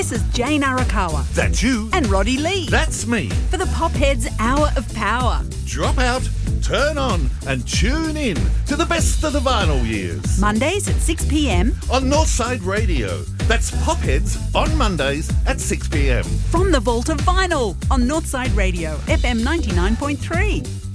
This is Jane Arakawa. That's you. And Roddy Lee. That's me. For the Popheads Hour of Power. Drop out, turn on and tune in to the best of the vinyl years. Mondays at 6 p.m. on Northside Radio. That's Popheads on Mondays at 6 p.m. From the Vault of Vinyl on Northside Radio, FM 99.3.